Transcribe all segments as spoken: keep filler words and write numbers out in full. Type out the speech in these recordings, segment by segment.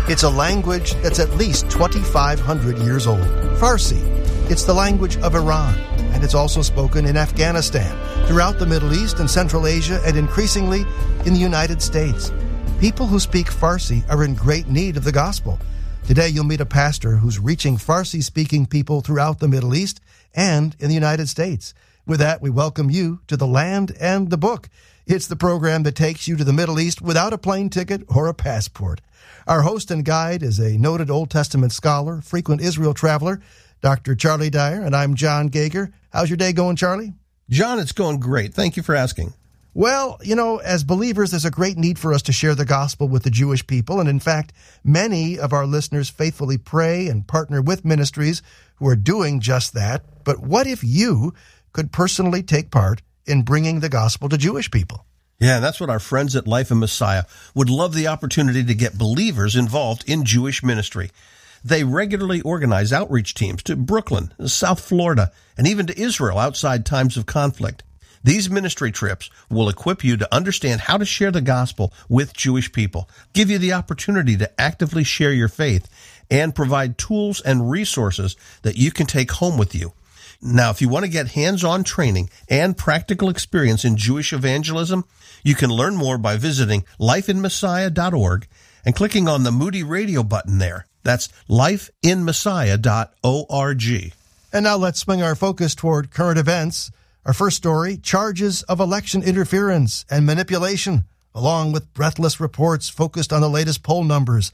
It's a language that's at least twenty-five hundred years old. Farsi. It's the language of Iran, and it's also spoken in Afghanistan, throughout the Middle East and Central Asia, and increasingly in the United States. People who speak Farsi are in great need of the gospel. Today you'll meet a pastor who's reaching Farsi-speaking people throughout the Middle East and in the United States. With that, we welcome you to The Land and the Book. It's the program that takes you to the Middle East without a plane ticket or a passport. Our host and guide is a noted Old Testament scholar, frequent Israel traveler, Doctor Charlie Dyer, and I'm John Gager. How's your day going, Charlie? John, it's going great. Thank you for asking. Well, you know, as believers, there's a great need for us to share the gospel with the Jewish people. And in fact, many of our listeners faithfully pray and partner with ministries who are doing just that. But what if you could personally take part in bringing the gospel to Jewish people? Yeah, that's what our friends at Life in Messiah would love, the opportunity to get believers involved in Jewish ministry. They regularly organize outreach teams to Brooklyn, South Florida, and even to Israel outside times of conflict. These ministry trips will equip you to understand how to share the gospel with Jewish people, give you the opportunity to actively share your faith, and provide tools and resources that you can take home with you. Now, if you want to get hands-on training and practical experience in Jewish evangelism, you can learn more by visiting life in messiah dot org and clicking on the Moody Radio button there. That's life in messiah dot org. And now let's swing our focus toward current events. Our first story, charges of election interference and manipulation, along with breathless reports focused on the latest poll numbers.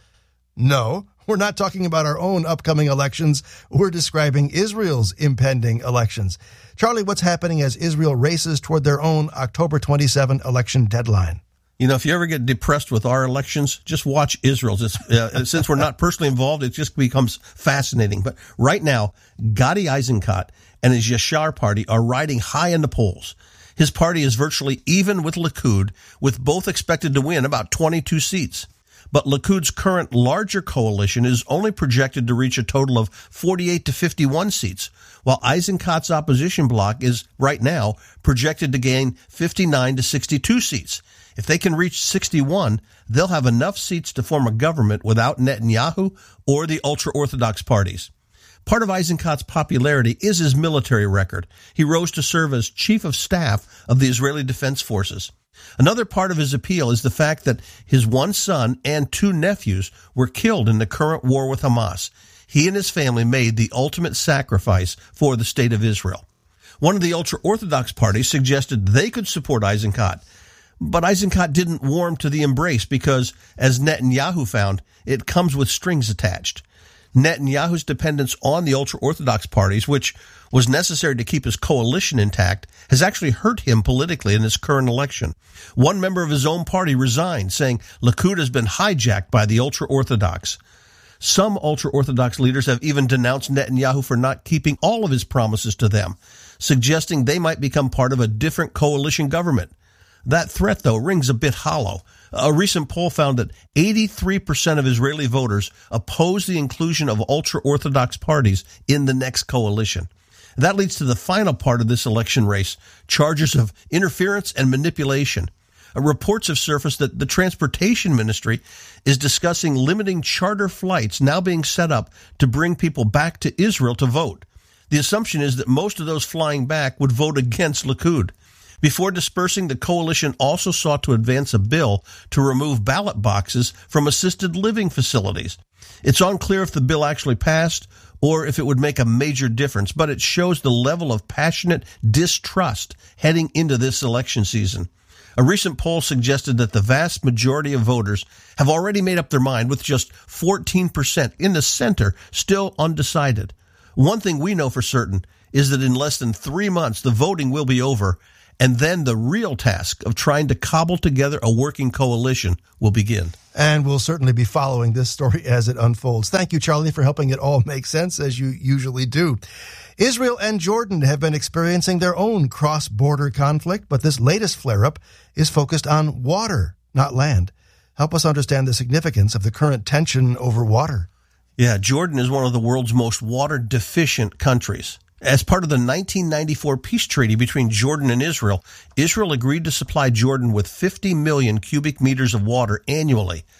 No, we're not talking about our own upcoming elections. We're describing Israel's impending elections. Charlie, what's happening as Israel races toward their own October twenty-seventh election deadline? You know, if you ever get depressed with our elections, just watch Israel's. It's, uh, since we're not personally involved, it just becomes fascinating. But right now, Gadi Eisenkot and his Yashar party are riding high in the polls. His party is virtually even with Likud, with both expected to win about twenty-two seats. But Likud's current larger coalition is only projected to reach a total of forty-eight to fifty-one seats, while Eisenkot's opposition bloc is, right now, projected to gain fifty-nine to sixty-two seats. If they can reach sixty-one, they'll have enough seats to form a government without Netanyahu or the ultra-Orthodox parties. Part of Eisenkot's popularity is his military record. He rose to serve as chief of staff of the Israeli Defense Forces. Another part of his appeal is the fact that his one son and two nephews were killed in the current war with Hamas. He and his family made the ultimate sacrifice for the state of Israel. One of the ultra-Orthodox parties suggested they could support Eisenkot, but Eisenkot didn't warm to the embrace because, as Netanyahu found, it comes with strings attached. Netanyahu's dependence on the ultra-Orthodox parties, which was necessary to keep his coalition intact, has actually hurt him politically in this current election. One member of his own party resigned, saying Likud has been hijacked by the ultra-Orthodox. Some ultra-Orthodox leaders have even denounced Netanyahu for not keeping all of his promises to them, suggesting they might become part of a different coalition government. That threat, though, rings a bit hollow. A recent poll found that eighty-three percent of Israeli voters oppose the inclusion of ultra-Orthodox parties in the next coalition. That leads to the final part of this election race, charges of interference and manipulation. Uh, reports have surfaced that the Transportation Ministry is discussing limiting charter flights now being set up to bring people back to Israel to vote. The assumption is that most of those flying back would vote against Likud. Before dispersing, the coalition also sought to advance a bill to remove ballot boxes from assisted living facilities. It's unclear if the bill actually passed or if it would make a major difference, but it shows the level of passionate distrust heading into this election season. A recent poll suggested that the vast majority of voters have already made up their mind, with just fourteen percent in the center still undecided. One thing we know for certain is that in less than three months, the voting will be over, and then the real task of trying to cobble together a working coalition will begin. And we'll certainly be following this story as it unfolds. Thank you, Charlie, for helping it all make sense, as you usually do. Israel and Jordan have been experiencing their own cross-border conflict, but this latest flare-up is focused on water, not land. Help us understand the significance of the current tension over water. Yeah, Jordan is one of the world's most water-deficient countries. As part of the nineteen ninety-four peace treaty between Jordan and Israel, Israel agreed to supply Jordan with fifty million cubic meters of water annually.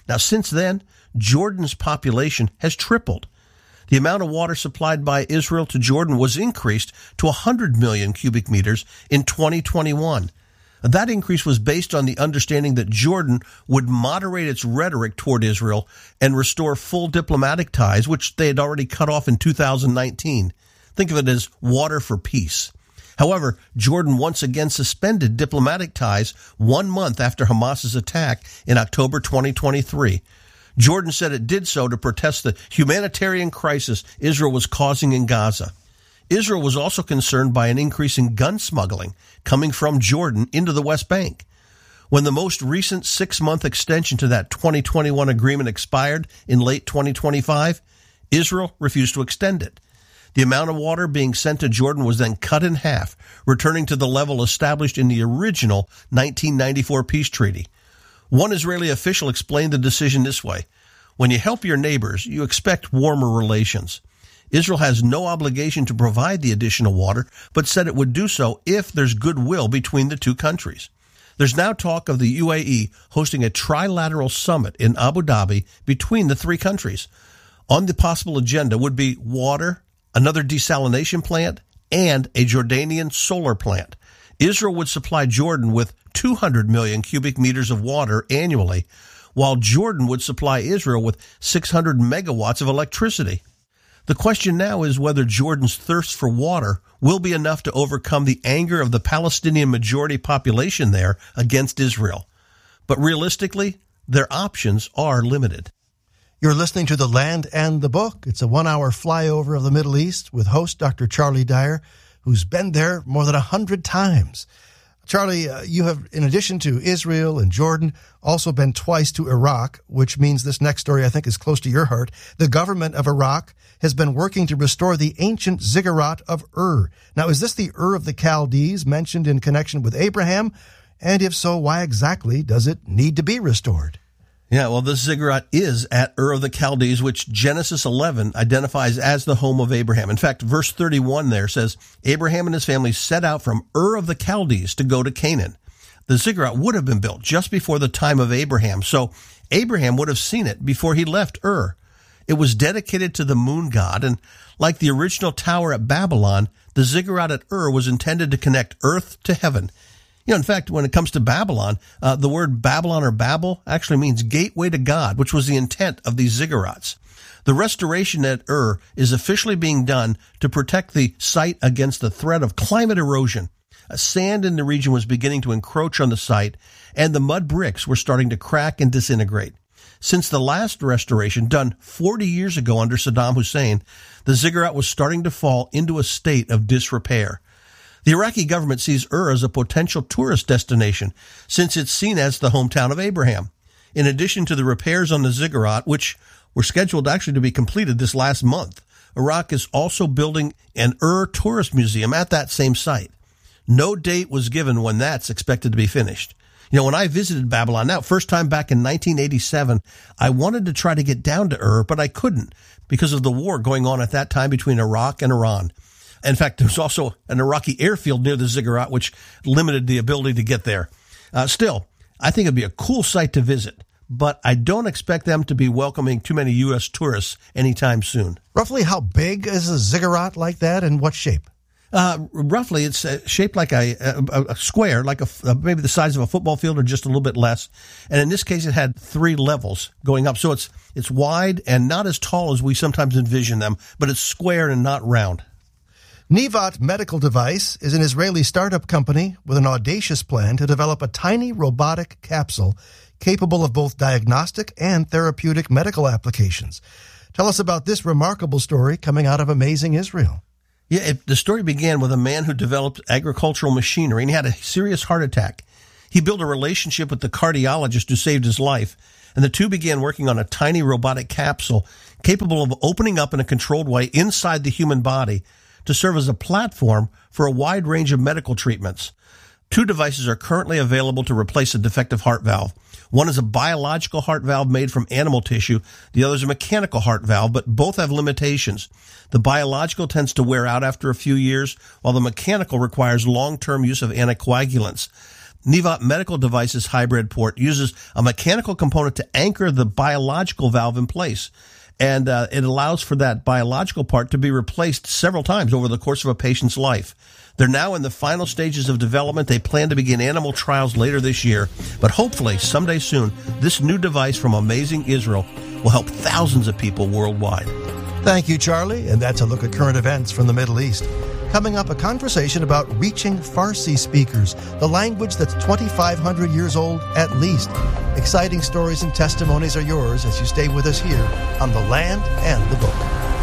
Now, since then, Jordan's population has tripled. The amount of water supplied by Israel to Jordan was increased to one hundred million cubic meters in twenty twenty-one. That increase was based on the understanding that Jordan would moderate its rhetoric toward Israel and restore full diplomatic ties, which they had already cut off in two thousand nineteen. Think of it as water for peace. However, Jordan once again suspended diplomatic ties one month after Hamas's attack in October twenty twenty-three. Jordan said it did so to protest the humanitarian crisis Israel was causing in Gaza. Israel was also concerned by an increase in gun smuggling coming from Jordan into the West Bank. When the most recent six-month extension to that twenty twenty-one agreement expired in late twenty twenty-five, Israel refused to extend it. The amount of water being sent to Jordan was then cut in half, returning to the level established in the original nineteen ninety-four peace treaty. One Israeli official explained the decision this way: when you help your neighbors, you expect warmer relations. Israel has no obligation to provide the additional water, but said it would do so if there's goodwill between the two countries. There's now talk of the U A E hosting a trilateral summit in Abu Dhabi between the three countries. On the possible agenda would be water, another desalination plant, and a Jordanian solar plant. Israel would supply Jordan with two hundred million cubic meters of water annually, while Jordan would supply Israel with six hundred megawatts of electricity. The question now is whether Jordan's thirst for water will be enough to overcome the anger of the Palestinian majority population there against Israel. But realistically, their options are limited. You're listening to The Land and the Book. It's a one-hour flyover of the Middle East with host Doctor Charlie Dyer, who's been there more than a hundred times. Charlie, uh, you have, in addition to Israel and Jordan, also been twice to Iraq, which means this next story I think is close to your heart. The government of Iraq has been working to restore the ancient ziggurat of Ur. Now, is this the Ur of the Chaldees mentioned in connection with Abraham? And if so, why exactly does it need to be restored? Yeah, well, the ziggurat is at Ur of the Chaldees, which Genesis eleven identifies as the home of Abraham. In fact, verse thirty-one there says, Abraham and his family set out from Ur of the Chaldees to go to Canaan. The ziggurat would have been built just before the time of Abraham, so Abraham would have seen it before he left Ur. It was dedicated to the moon god, and like the original tower at Babylon, the ziggurat at Ur was intended to connect earth to heaven. You know, in fact, when it comes to Babylon, uh, the word Babylon or Babel actually means gateway to God, which was the intent of these ziggurats. The restoration at Ur is officially being done to protect the site against the threat of climate erosion. Uh, sand in the region was beginning to encroach on the site, and the mud bricks were starting to crack and disintegrate. Since the last restoration, done forty years ago under Saddam Hussein, the ziggurat was starting to fall into a state of disrepair. The Iraqi government sees Ur as a potential tourist destination, since it's seen as the hometown of Abraham. In addition to the repairs on the ziggurat, which were scheduled actually to be completed this last month, Iraq is also building an Ur tourist museum at that same site. No date was given when that's expected to be finished. You know, when I visited Babylon, now, first time back in nineteen eighty-seven, I wanted to try to get down to Ur, but I couldn't because of the war going on at that time between Iraq and Iran. In fact, there was also an Iraqi airfield near the ziggurat, which limited the ability to get there. Uh, still, I think it'd be a cool site to visit, but I don't expect them to be welcoming too many U S tourists anytime soon. Roughly how big is a ziggurat like that, and what shape? Uh, roughly, it's uh, shaped like a, a, a square, like a, uh, maybe the size of a football field or just a little bit less. And in this case, it had three levels going up. So it's it's wide and not as tall as we sometimes envision them, but it's square and not round. Nevat Medical Device is an Israeli startup company with an audacious plan to develop a tiny robotic capsule capable of both diagnostic and therapeutic medical applications. Tell us about this remarkable story coming out of amazing Israel. Yeah, it, the story began with a man who developed agricultural machinery, and he had a serious heart attack. He built a relationship with the cardiologist who saved his life, and the two began working on a tiny robotic capsule capable of opening up in a controlled way inside the human body to serve as a platform for a wide range of medical treatments. Two devices are currently available to replace a defective heart valve. One is a biological heart valve made from animal tissue. The other is a mechanical heart valve, but both have limitations. The biological tends to wear out after a few years, while the mechanical requires long-term use of anticoagulants. Nevot Medical Devices hybrid port uses a mechanical component to anchor the biological valve in place. And uh, it allows for that biological part to be replaced several times over the course of a patient's life. They're now in the final stages of development. They plan to begin animal trials later this year. But hopefully, someday soon, this new device from Amazing Israel will help thousands of people worldwide. Thank you, Charlie. And that's a look at current events from the Middle East. Coming up, a conversation about reaching Farsi speakers, the language that's twenty-five hundred years old at least. Exciting stories and testimonies are yours as you stay with us here on The Land and the Book.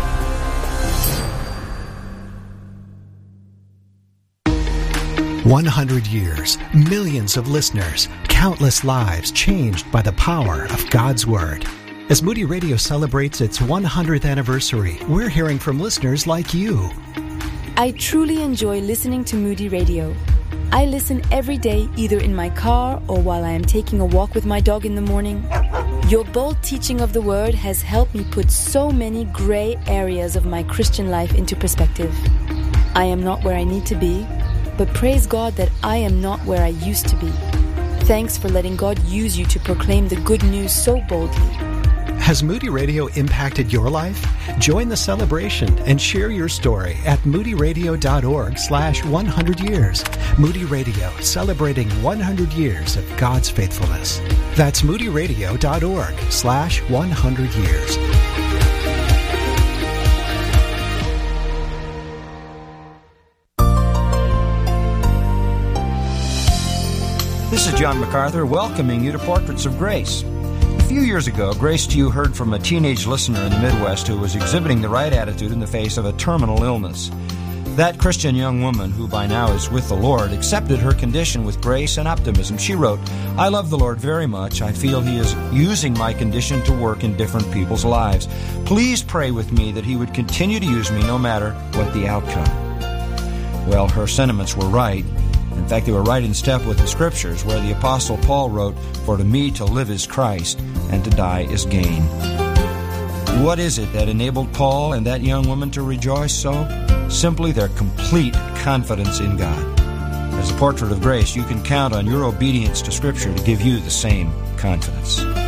one hundred years, millions of listeners, countless lives changed by the power of God's Word. As Moody Radio celebrates its one hundredth anniversary, we're hearing from listeners like you. I truly enjoy listening to Moody Radio. I listen every day, either in my car or while I am taking a walk with my dog in the morning. Your bold teaching of the Word has helped me put so many gray areas of my Christian life into perspective. I am not where I need to be, but praise God that I am not where I used to be. Thanks for letting God use you to proclaim the good news so boldly. Has Moody Radio impacted your life? Join the celebration and share your story at moodyradio.org slash 100 years. Moody Radio, celebrating one hundred years of God's faithfulness. That's moodyradio.org slash 100 years. This is John MacArthur welcoming you to Portraits of Grace. A few years ago, Grace to You heard from a teenage listener in the Midwest who was exhibiting the right attitude in the face of a terminal illness. That Christian young woman, who by now is with the Lord, accepted her condition with grace and optimism. She wrote, "I love the Lord very much. I feel He is using my condition to work in different people's lives. Please pray with me that He would continue to use me no matter what the outcome." Well, her sentiments were right. In fact, they were right in step with the Scriptures, where the Apostle Paul wrote, "For to me to live is Christ, and to die is gain." What is it that enabled Paul and that young woman to rejoice so? Simply their complete confidence in God. As a portrait of grace, you can count on your obedience to Scripture to give you the same confidence.